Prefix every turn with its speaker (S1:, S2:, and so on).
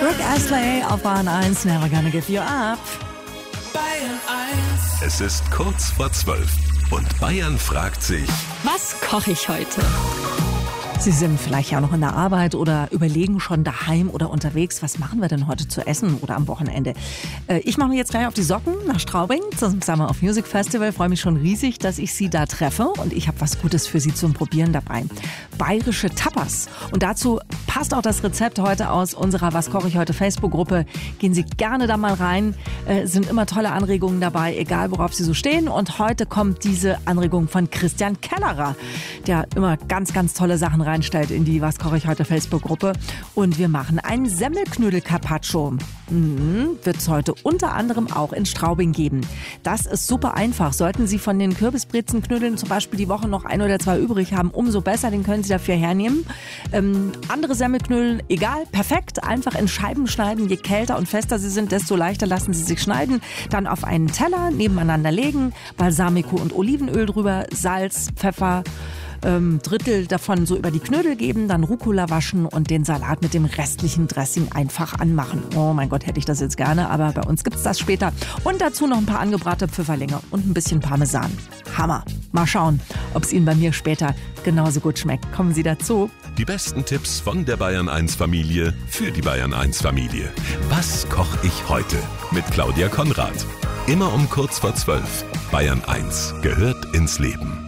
S1: Rick Astley auf Bahn 1, Never Gonna Give You Up.
S2: Bayern 1.
S3: Es ist kurz vor 12 und Bayern fragt sich:
S4: Was koche ich heute?
S1: Sie sind vielleicht ja noch in der Arbeit oder überlegen schon daheim oder unterwegs, was machen wir denn heute zu essen oder am Wochenende. Ich mache mir jetzt gleich auf die Socken nach Straubing zum Summer of Music Festival. Freue mich schon riesig, dass ich Sie da treffe und ich habe was Gutes für Sie zum Probieren dabei. Bayerische Tapas. Und dazu passt auch das Rezept heute aus unserer Was koche ich heute Facebook-Gruppe. Gehen Sie gerne da mal rein. Sind immer tolle Anregungen dabei, egal worauf Sie so stehen. Und heute kommt diese Anregung von Christian Kellerer, der immer ganz, ganz tolle Sachen reinstellt in die Was koche ich heute Facebook-Gruppe. Und wir machen einen Semmelknödel-Carpaccio. Wird es heute unter anderem auch in Straubing geben. Das ist super einfach. Sollten Sie von den Kürbisbrezenknödeln zum Beispiel die Woche noch 1 oder 2 übrig haben, umso besser, den können Sie dafür hernehmen. Andere Semmelknödel, egal, perfekt. Einfach in Scheiben schneiden. Je kälter und fester sie sind, desto leichter lassen sie sich schneiden. Dann auf einen Teller nebeneinander legen, Balsamico und Olivenöl drüber, Salz, Pfeffer, Drittel davon so über die Knödel geben, dann Rucola waschen und den Salat mit dem restlichen Dressing einfach anmachen. Oh mein Gott, hätte ich das jetzt gerne, aber bei uns gibt's das später. Und dazu noch ein paar angebratene Pfifferlinge und ein bisschen Parmesan. Hammer. Mal schauen, ob es Ihnen bei mir später genauso gut schmeckt. Kommen Sie dazu.
S3: Die besten Tipps von der Bayern 1 Familie für die Bayern 1 Familie. Was koche ich heute? Mit Claudia Konrad. Immer um kurz vor 12. Bayern 1 gehört ins Leben.